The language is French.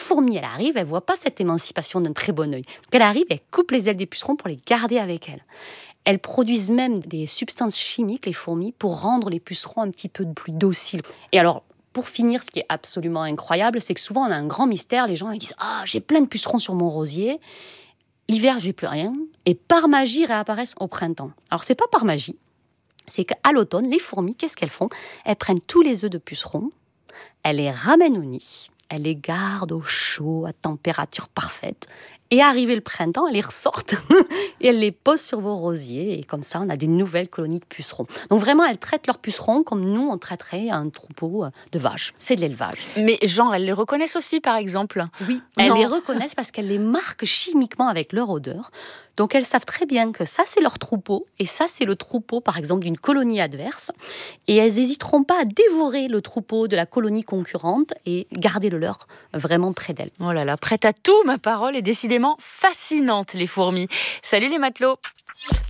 fourmi, elle arrive, elle voit pas cette émancipation d'un très bon œil. Donc elle arrive, elle coupe les ailes des pucerons pour les garder avec elle. Elles produisent même des substances chimiques, les fourmis, pour rendre les pucerons un petit peu plus dociles. Et alors, pour finir, ce qui est absolument incroyable, c'est que souvent on a un grand mystère. Les gens ils disent « Ah, j'ai plein de pucerons sur mon rosier. L'hiver, j'ai plus rien. » Et par magie, ils réapparaissent au printemps. Alors, c'est pas par magie. C'est qu'à l'automne, les fourmis, qu'est-ce qu'elles font ? Elles prennent tous les œufs de pucerons, elles les ramènent au nid, elles les gardent au chaud, à température parfaite. Et arrivé le printemps, elles les ressortent et elles les posent sur vos rosiers. Et comme ça, on a des nouvelles colonies de pucerons. Donc vraiment, elles traitent leurs pucerons comme nous, on traiterait un troupeau de vaches. C'est de l'élevage. Mais genre, elles les reconnaissent aussi, par exemple ? Oui, elles les reconnaissent parce qu'elles les marquent chimiquement avec leur odeur. Donc elles savent très bien que ça, c'est leur troupeau. Et ça, c'est le troupeau, par exemple, d'une colonie adverse. Et elles n'hésiteront pas à dévorer le troupeau de la colonie concurrente et garder le leur vraiment près d'elles. Oh là là, prête à tout, ma parole est décidément fascinante, les fourmis. Salut les matelots.